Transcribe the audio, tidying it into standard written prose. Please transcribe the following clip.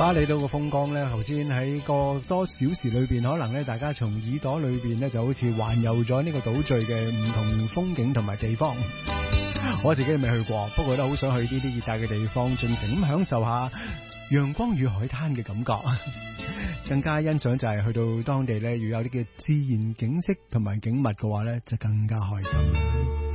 巴厘島嘅風光咧，頭先喺個多小時裏邊，可能咧大家從耳朵裏邊咧就好似環遊咗呢個島嶼嘅唔同風景同埋地方。我自己未去過，不過都好想去呢啲熱帶嘅地方，盡情咁享受下陽光與海灘嘅感覺。更加欣賞就係去到當地咧，如果有啲嘅自然景色同埋景物嘅話咧，就更加開心。